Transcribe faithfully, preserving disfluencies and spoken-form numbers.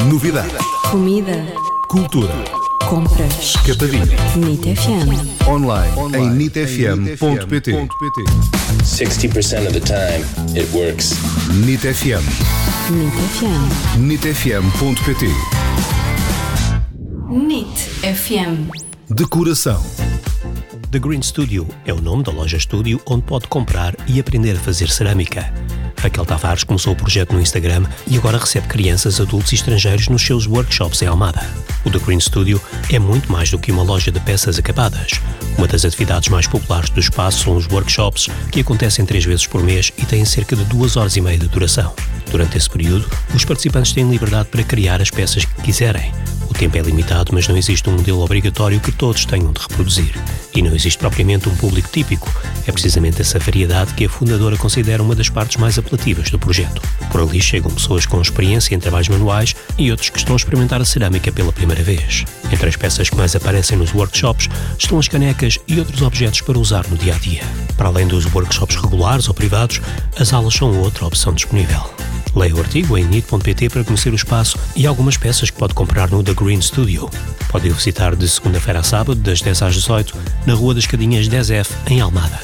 Novidade. Comida. Cultura. Compras. Escapadinha. NIT F M. Online, em nit f m ponto p t. sixty percent of the time, it works. NIT F M. NIT F M. nit f m ponto p t. NIT F M. Decoração. The Green Studio é o nome da loja estúdio onde pode comprar e aprender a fazer cerâmica. Raquel Tavares começou o projeto no Instagram e agora recebe crianças, adultos e estrangeiros nos seus workshops em Almada. O The Green Studio é muito mais do que uma loja de peças acabadas. Uma das atividades mais populares do espaço são os workshops, que acontecem três vezes por mês e têm cerca de duas horas e meia de duração. Durante esse período, os participantes têm liberdade para criar as peças que quiserem. O tempo é limitado, mas não existe um modelo obrigatório que todos tenham de reproduzir. E não existe propriamente um público típico. É precisamente essa variedade que a fundadora considera uma das partes mais apelativas do projeto. Por ali chegam pessoas com experiência em trabalhos manuais e outros que estão a experimentar a cerâmica pela primeira vez. Entre as peças que mais aparecem nos workshops estão as canecas e outros objetos para usar no dia-a-dia. Para além dos workshops regulares ou privados, as aulas são outra opção disponível. Leia o artigo em nit ponto p t para conhecer o espaço e algumas peças que pode comprar no The Green Studio. Pode ir visitar de segunda-feira a sábado, das dez às dezoito, na Rua das Cadinhas dez F, em Almada.